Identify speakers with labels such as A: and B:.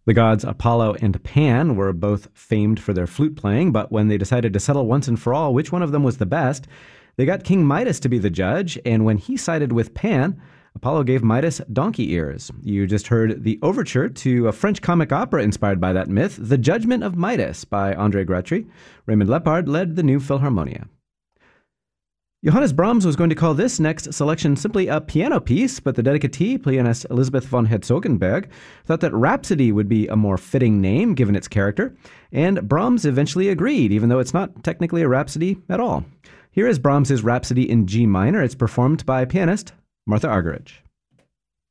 A: The gods Apollo and Pan were both famed for their flute playing, but when they decided to settle once and for all which one of them was the best, they got King Midas to be the judge, and when he sided with Pan, Apollo gave Midas donkey ears. You just heard the overture to a French comic opera inspired by that myth, The Judgment of Midas by André Gretry. Raymond Lepard led the new Philharmonia. Johannes Brahms was going to call this next selection simply a piano piece, but the dedicatee, pianist Elizabeth von Herzogenberg, thought that Rhapsody would be a more fitting name given its character, and Brahms eventually agreed, even though it's not technically a rhapsody at all. Here is Brahms' Rhapsody in G minor. It's performed by pianist Martha Argerich.